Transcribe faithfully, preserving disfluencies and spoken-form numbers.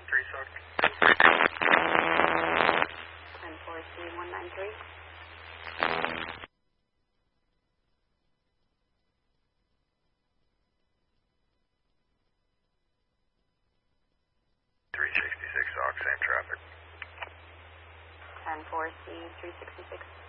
three Sock. ten four C one nine three. three sixty-six Sock, same traffic. ten four C three sixty-six.